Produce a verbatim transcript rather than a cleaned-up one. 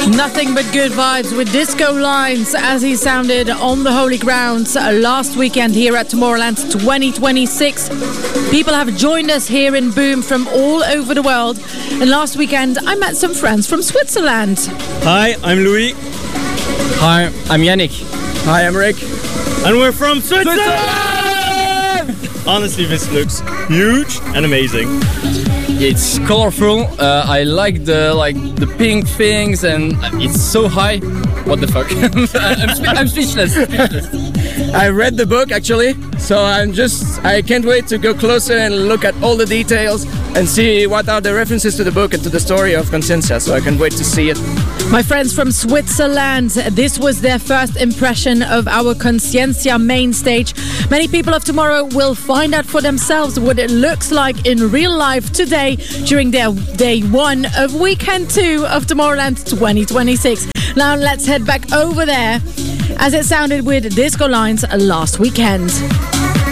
Nothing but good vibes with Disco Lines as he sounded on the holy grounds last weekend here at Tomorrowland twenty twenty-six. People have joined us here in Boom from all over the world. And last weekend I met some friends from Switzerland. Hi, I'm Louis. Hi, I'm Yannick. Hi, I'm Rick. And we're from Switzerland! Switzerland! Honestly, this looks huge and amazing. It's colorful. Uh, I like the like the pink things, and it's so high. What the fuck? I'm, spe- I'm speechless. speechless. I read the book actually, so I'm just I can't wait to go closer and look at all the details and see what are the references to the book and to the story of Consciencia. So I can't wait to see it. My friends from Switzerland, this was their first impression of our Consciencia main stage. Many people of tomorrow will find out for themselves what it looks like in real life today during their day one of weekend two of Tomorrowland twenty twenty-six. Now let's head back over there as it sounded with Disco Lines last weekend.